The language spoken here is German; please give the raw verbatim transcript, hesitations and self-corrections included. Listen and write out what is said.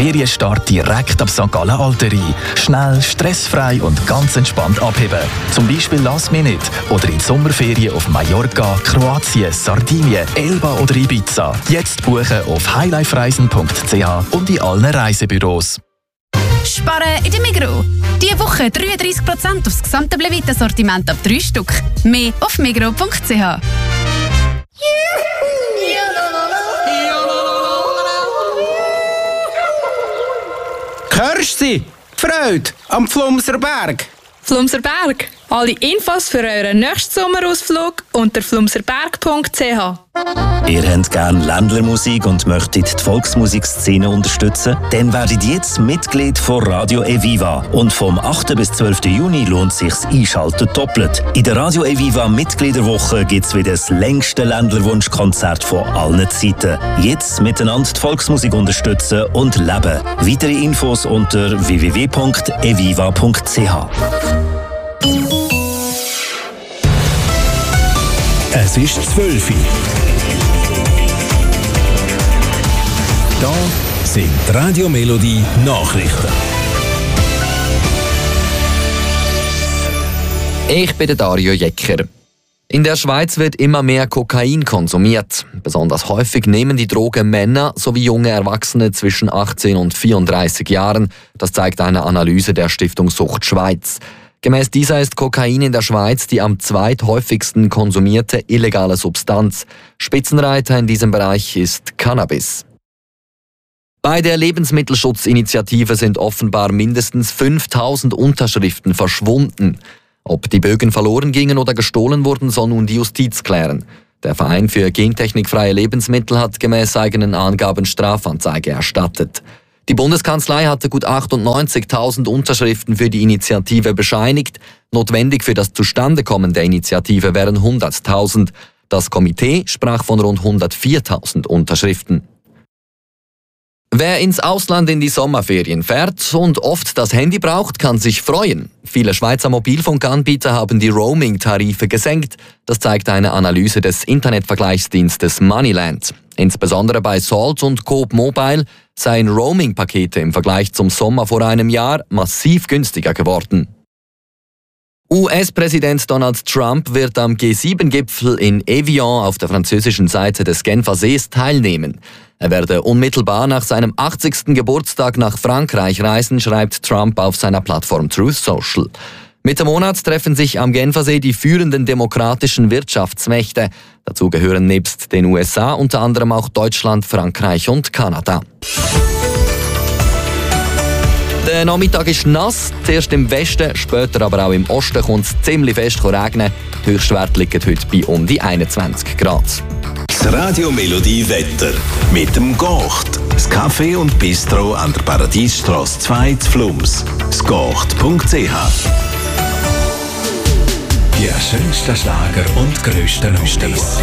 Ferienstart direkt ab Sankt Gallen Alterei. Schnell, stressfrei und ganz entspannt abheben. Zum Beispiel Last Minute oder in die Sommerferien auf Mallorca, Kroatien, Sardinien, Elba oder Ibiza. Jetzt buchen auf highlifereisen punkt c h und in allen Reisebüros. Sparen in der Migros. Diese Woche dreiunddreißig Prozent aufs gesamte Blevita-Sortiment ab drei Stück. Mehr auf migros punkt c h. Hörst du sie? Die Freude am Flumser Berg. Flumser Berg. Alle Infos für euren nächsten Sommerausflug unter flumserberg punkt c h. Ihr habt gerne Ländlermusik und möchtet die Volksmusikszene unterstützen? Dann werdet jetzt Mitglied von Radio Eviva. Und vom achten bis zwölften Juni lohnt sich's Einschalten doppelt. In der Radio Eviva Mitgliederwoche gibt's wieder das längste Ländlerwunschkonzert von allen Zeiten. Jetzt miteinander die Volksmusik unterstützen und leben. Weitere Infos unter w w w punkt eviva punkt c h. Es ist zwölf Uhr. Da sind Radio Melodie Nachrichten. Ich bin der Dario Jecker. In der Schweiz wird immer mehr Kokain konsumiert. Besonders häufig nehmen die Droge Männer sowie junge Erwachsene zwischen achtzehn und vierunddreißig Jahren. Das zeigt eine Analyse der Stiftung Sucht Schweiz. Gemäss dieser ist Kokain in der Schweiz die am zweithäufigsten konsumierte illegale Substanz. Spitzenreiter in diesem Bereich ist Cannabis. Bei der Lebensmittelschutzinitiative sind offenbar mindestens fünftausend Unterschriften verschwunden. Ob die Bögen verloren gingen oder gestohlen wurden, soll nun die Justiz klären. Der Verein für gentechnikfreie Lebensmittel hat gemäß eigenen Angaben Strafanzeige erstattet. Die Bundeskanzlei hatte gut achtundneunzigtausend Unterschriften für die Initiative bescheinigt. Notwendig für das Zustandekommen der Initiative wären hunderttausend. Das Komitee sprach von rund hundertviertausend Unterschriften. Wer ins Ausland in die Sommerferien fährt und oft das Handy braucht, kann sich freuen. Viele Schweizer Mobilfunkanbieter haben die Roaming-Tarife gesenkt. Das zeigt eine Analyse des Internetvergleichsdienstes Moneyland. Insbesondere bei Salt und Coop Mobile seien Roaming-Pakete im Vergleich zum Sommer vor einem Jahr massiv günstiger geworden. U S-Präsident Donald Trump wird am G sieben Gipfel in Evian auf der französischen Seite des Genfer Sees teilnehmen. Er werde unmittelbar nach seinem achtzigsten Geburtstag nach Frankreich reisen, schreibt Trump auf seiner Plattform Truth Social. Mitte Monat treffen sich am Genfersee die führenden demokratischen Wirtschaftsmächte. Dazu gehören nebst den U S A unter anderem auch Deutschland, Frankreich und Kanada. Der Nachmittag ist nass, zuerst im Westen, später aber auch im Osten kommt es ziemlich fest regnen. Die Höchstwerte liegen heute bei um die einundzwanzig Grad. Das Radio Melodie Wetter mit dem Gocht. Das Café und Bistro an der Paradiesstrasse zwei zu Flums. Gocht punkt c h. Die schönsten Schlager und grössten Oldies.